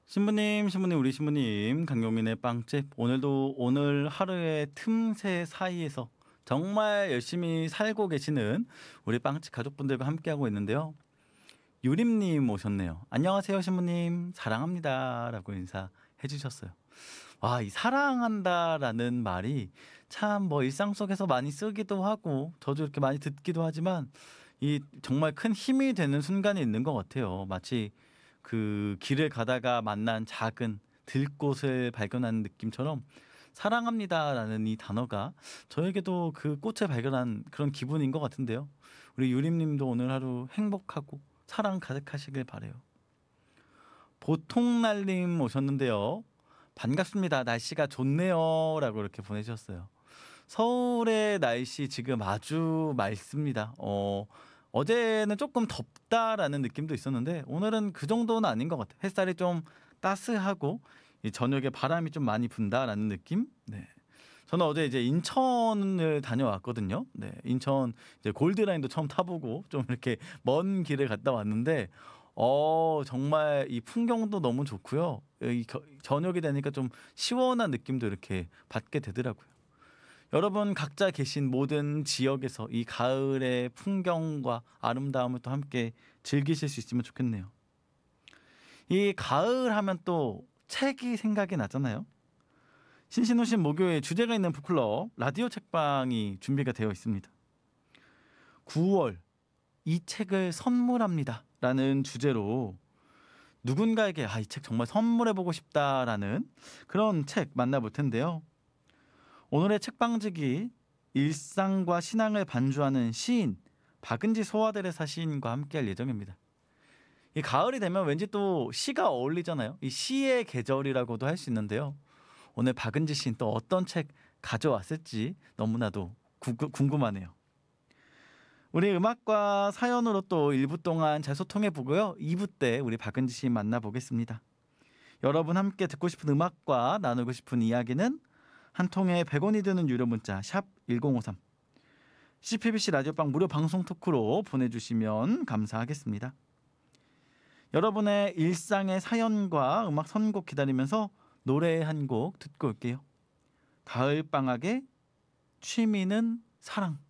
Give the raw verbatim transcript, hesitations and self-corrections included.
신부님, 신부님, 우리 신부님, 강용민의 빵집. 오늘도 오늘 하루의 틈새 사이에서 정말 열심히 살고 계시는 우리 빵집 가족분들과 함께하고 있는데요. 유림님 오셨네요. 안녕하세요, 신부님. 사랑합니다. 라고 인사해 주셨어요. 와, 이 사랑한다라는 말이 참 뭐 일상 속에서 많이 쓰기도 하고, 저도 이렇게 많이 듣기도 하지만, 이 정말 큰 힘이 되는 순간이 있는 것 같아요. 마치 그 길을 가다가 만난 작은 들꽃을 발견하는 느낌처럼 사랑합니다라는 이 단어가 저에게도 그 꽃을 발견한 그런 기분인 것 같은데요. 우리 유림님도 오늘 하루 행복하고 사랑 가득하시길 바래요. 보통날님 오셨는데요. 반갑습니다. 날씨가 좋네요. 라고 이렇게 보내주셨어요. 서울의 날씨 지금 아주 맑습니다. 어, 어제는 조금 덥다라는 느낌도 있었는데 오늘은 그 정도는 아닌 것 같아요. 햇살이 좀 따스하고 이 저녁에 바람이 좀 많이 분다라는 느낌? 네. 저는 어제 이제 인천을 다녀왔거든요. 네. 인천 이제 골드라인도 처음 타보고 좀 이렇게 먼 길을 갔다 왔는데 어, 정말 이 풍경도 너무 좋고요. 이 겨- 저녁이 되니까 좀 시원한 느낌도 이렇게 받게 되더라고요. 여러분 각자 계신 모든 지역에서 이 가을의 풍경과 아름다움을 또 함께 즐기실 수 있으면 좋겠네요. 이 가을 하면 또 책이 생각이 나잖아요. 신신우신 목요일 주제가 있는 북클럽 라디오 책방이 준비가 되어 있습니다. 구월 이 책을 선물합니다 라는 주제로 누군가에게 아, 이 책 정말 선물해보고 싶다라는 그런 책 만나볼 텐데요. 오늘의 책방지기 일상과 신앙을 반주하는 시인 박은지 소아데레사 시인과 함께할 예정입니다. 이 가을이 되면 왠지 또 시가 어울리잖아요. 이 시의 계절이라고도 할 수 있는데요. 오늘 박은지 시인 또 어떤 책 가져왔을지 너무나도 구, 궁금하네요. 우리 음악과 사연으로 또 일 부 동안 잘 소통해 보고요. 이 부 때 우리 박은지 시인 만나보겠습니다. 여러분 함께 듣고 싶은 음악과 나누고 싶은 이야기는 한 통에 백 원이 드는 유료 문자 샵 일공오삼 씨피비씨 라디오방 무료 방송 토크로 보내주시면 감사하겠습니다. 여러분의 일상의 사연과 음악 선곡 기다리면서 노래 한 곡 듣고 올게요. 가을방학의 취미는 사랑.